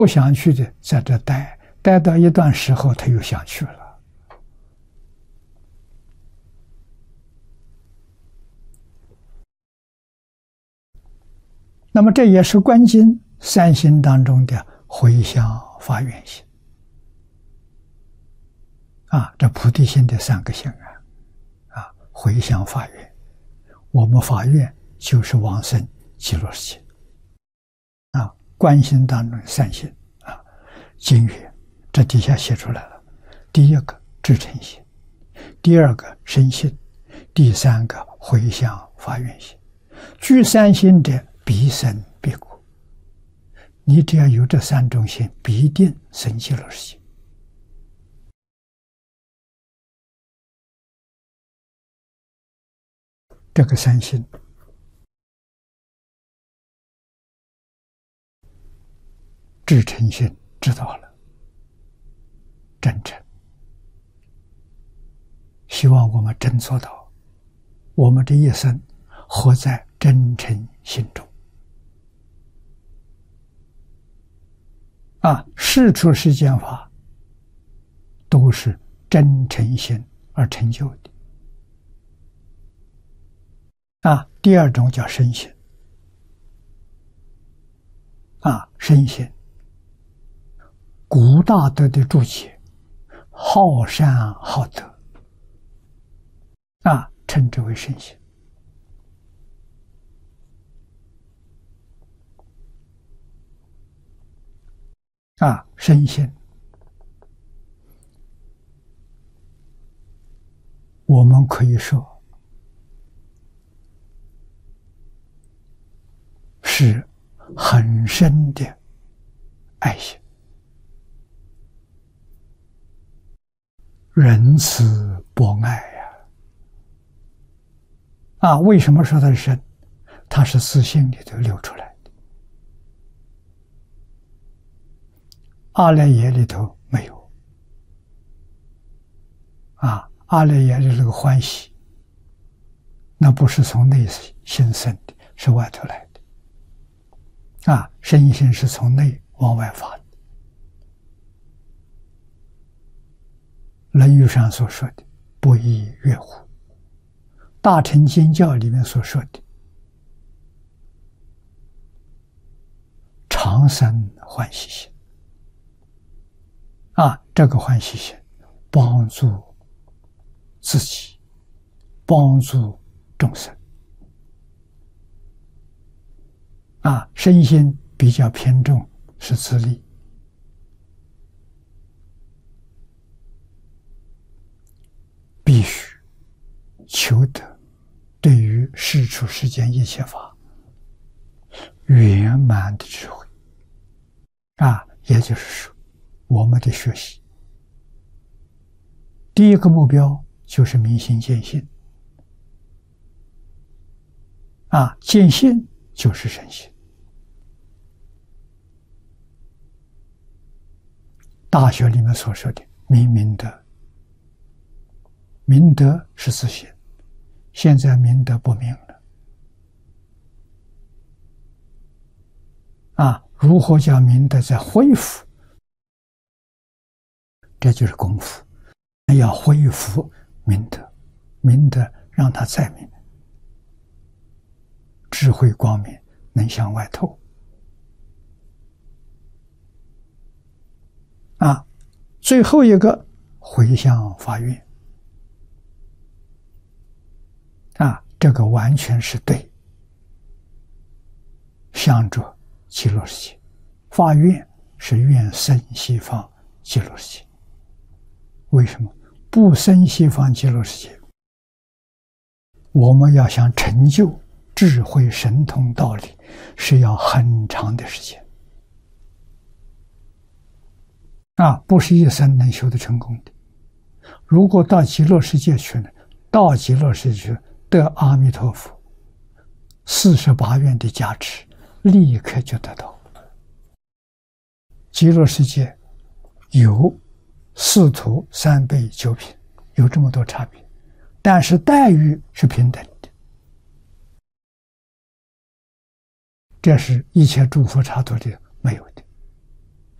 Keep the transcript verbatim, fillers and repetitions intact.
不想去的在这待，待到一段时候他又想去了。那么这也是观经三心当中的回向发愿心啊，这菩提心的三个心啊，啊，回向发愿，我们发愿就是往生极乐世界啊，观心当中的三心啊，经语这底下写出来了，第一个至诚心，第二个生信，第三个回向发愿心，具三心者必生必果。你只要有这三种心，必定生极乐世界。这个三心，至诚心知道了，真诚，希望我们真做到，我们这一生活在真诚心中。啊，世出世间法都是真诚心而成就的。啊，第二种叫生心。啊，生心，古大德的注解，好善好德，啊，称之为生心。啊，生心，我们可以说是很深的爱心，仁慈博爱呀！啊，为什么说它是深？它是自信里头流出来的。阿赖耶里头没有啊，阿赖耶的这个欢喜，那不是从内心生的，是外头来的。啊，身心是从内往外发的。论语上所说的不亦乐乎，大乘经教里面所说的常生欢喜心。啊，这个欢喜心帮助自己，帮助众生。啊，身心比较偏重是自利，必须求得对于世出世间一切法圆满的智慧。啊，也就是说，我们的学习第一个目标就是明心见性。啊，见性就是身心。大学里面所说的明明德，明德是自信，现在明德不明了。啊，如何叫明德再恢复？这就是功夫，要恢复明德，明德让它再明，智慧光明能向外透。啊，最后一个回向发愿。啊，这个完全是对向着极乐世界，发愿是愿生西方极乐世界。为什么不生西方极乐世界？我们要想成就智慧神通道理，是要很长的时间啊，不是一生能修得成功的。如果到极乐世界去呢，到极乐世界去得阿弥陀佛四十八愿的加持，立刻就得到。极乐世界有四土三辈九品，有这么多差别，但是待遇是平等的。这是一切诸佛刹土里没有的。